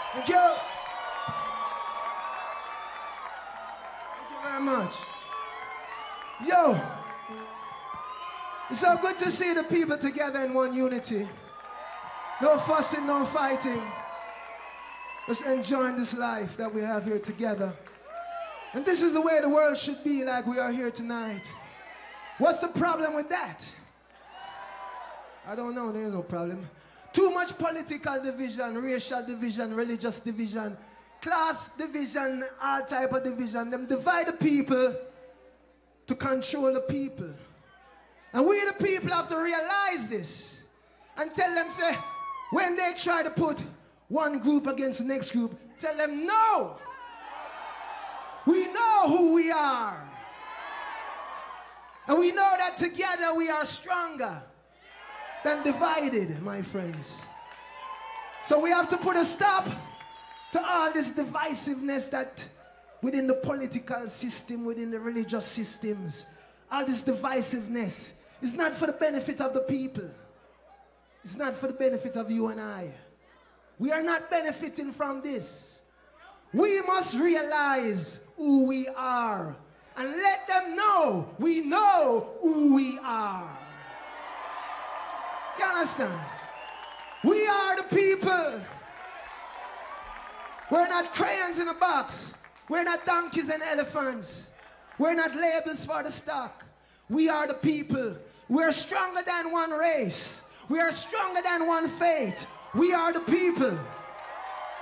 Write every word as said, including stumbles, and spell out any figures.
Thank you. Thank you very much. Yo, it's so good to see the people together in one unity. No fussing, no fighting. Just enjoying this life that we have here together. And this is the way the world should be, like we are here tonight. What's the problem with that? I don't know, there is no problem. Too much political division, racial division, religious division, class division, all type of division. Them divide the people to control the people. And we the people have to realize this and tell them, say, when they try to put one group against the next group, tell them no. We know who we are. And we know that together we are stronger than divided, my friends. So we have to put a stop to all this divisiveness that within the political system, within the religious systems, all this divisiveness is not for the benefit of the people. It's not for the benefit of you and I. We are not benefiting from this. We must realize who we are and let them know we know who we are. You understand? We are the people. We're not crayons in a box. We're not donkeys and elephants. We're not labels for the stock. We are the people. We're stronger than one race. We are stronger than one faith. We are the people.